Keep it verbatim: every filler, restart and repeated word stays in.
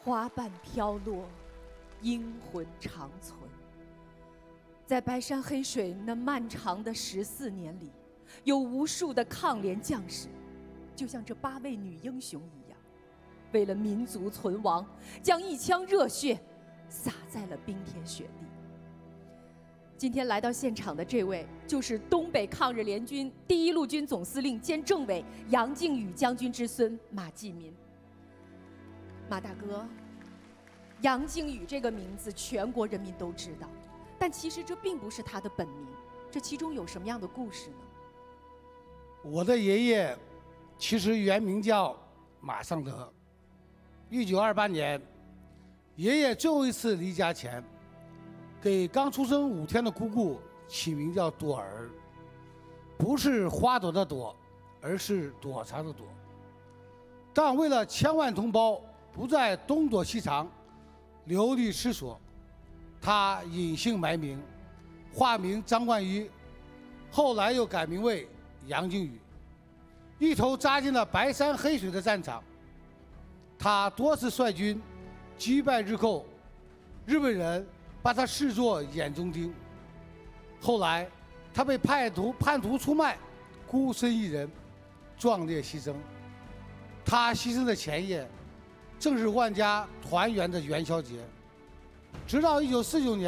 花瓣飘落，英魂长存。在白山黑水那漫长的十四年里，有无数的抗联将士，就像这八位女英雄一样，为了民族存亡，将一腔热血洒在了冰天雪地。今天来到现场的这位，就是东北抗日联军第一路军总司令兼政委杨靖宇将军之孙马继民。马大哥，杨靖宇这个名字全国人民都知道，但其实这并不是他的本名，这其中有什么样的故事呢？ 我的爷爷其实原名叫马尚德。一九二八年，爷爷最后一次离家前，给刚出生五天的姑姑起名叫朵儿，不是花朵的朵，而是躲藏的躲。但为了千万同胞不再东躲西藏、流离失所，他隐姓埋名，化名张冠一，后来又改名为杨靖宇，一头扎进了白山黑水的战场。他多次率军击败日寇，日本人把他视作眼中钉。后来他被叛徒叛徒出卖，孤身一人壮烈牺牲。他牺牲的前夜正是万家团圆的元宵节。直到一九四九年